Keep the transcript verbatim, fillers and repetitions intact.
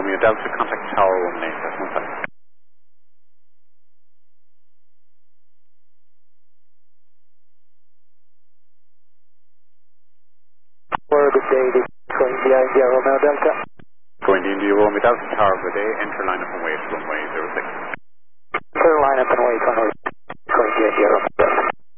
Romeo Delta, contact Tower one eight seven five. Good day, this is India, India, Romeo Delta. Going to India, Romeo Delta, Tower, good day, enter line up and wait, runway zero six. Clear line up and wait, runway